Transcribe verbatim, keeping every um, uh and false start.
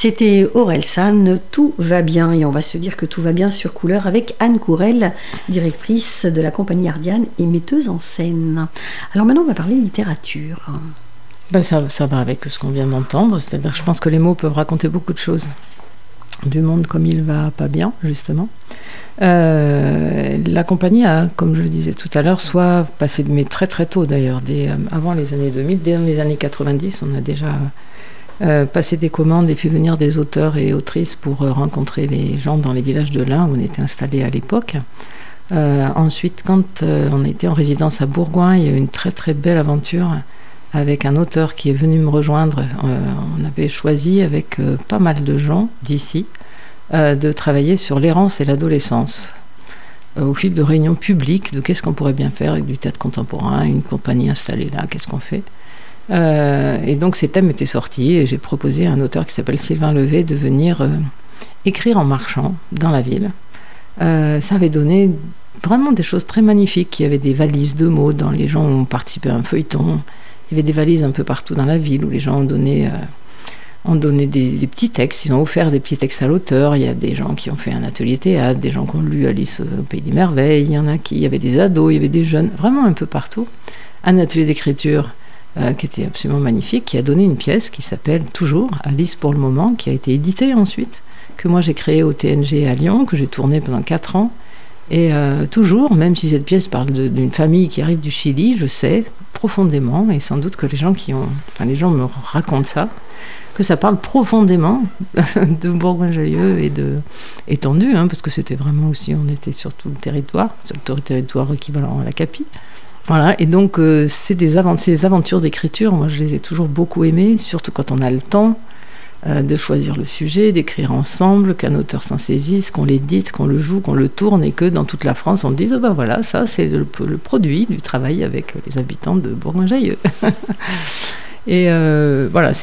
C'était Orelsan, Tout va bien, et on va se dire que tout va bien sur Couleur avec Anne Courel, directrice de la compagnie Ardiane et metteuse en scène. Alors maintenant on va parler littérature. Ben ça, ça va avec ce qu'on vient d'entendre, c'est-à-dire que je pense que les mots peuvent raconter beaucoup de choses du monde comme il va pas bien, justement. Euh, la compagnie a, comme je le disais tout à l'heure, soit passé, mais très très tôt d'ailleurs, dès, euh, avant les années deux mille, dès les années quatre-vingt-dix, on a déjà euh, passé des commandes et fait venir des auteurs et autrices pour euh, rencontrer les gens dans les villages de l'Ain où on était installés à l'époque. Euh, ensuite, quand euh, on était en résidence à Bourgoin, il y a eu une très très belle aventure avec un auteur qui est venu me rejoindre. Euh, on avait choisi avec euh, pas mal de gens d'ici euh, de travailler sur l'errance et l'adolescence euh, au fil de réunions publiques de qu'est-ce qu'on pourrait bien faire avec du théâtre contemporain, une compagnie installée là, qu'est-ce qu'on fait. Euh, et donc ces thèmes étaient sortis et j'ai proposé à un auteur qui s'appelle Sylvain Levet de venir euh, écrire en marchant dans la ville. Euh, ça avait donné vraiment des choses très magnifiques. Il y avait des valises de mots dans les gens ont participé à un feuilleton. Il y avait des valises un peu partout dans la ville où les gens ont donné, euh, ont donné des, des petits textes. Ils ont offert des petits textes à l'auteur. Il y a des gens qui ont fait un atelier théâtre, des gens qui ont lu Alice au Pays des Merveilles. Il y en a qui, il y avait des ados, il y avait des jeunes, vraiment un peu partout. Un atelier d'écriture euh, qui était absolument magnifique, qui a donné une pièce qui s'appelle toujours Alice pour le moment, qui a été éditée ensuite, que moi j'ai créée au T N G à Lyon, que j'ai tournée pendant quatre ans. Et euh, toujours, même si cette pièce parle de, d'une famille qui arrive du Chili, je sais profondément, et sans doute que les gens qui ont, enfin les gens me racontent ça, que ça parle profondément de Bourgoin-Jallieu et de étendu, hein, parce que c'était vraiment aussi, on était sur tout le territoire, sur le territoire équivalent à la Capie. Voilà, et donc euh, c'est des aventures, ces aventures d'écriture, moi je les ai toujours beaucoup aimées, surtout quand on a le temps euh, de choisir le sujet, d'écrire ensemble, qu'un auteur s'en saisisse, qu'on l'édite, qu'on le joue, qu'on le tourne, et que dans toute la France on dise, oh ben voilà, ça c'est le, le produit du travail avec les habitants de Bourgoin-Jallieu. Et euh, voilà,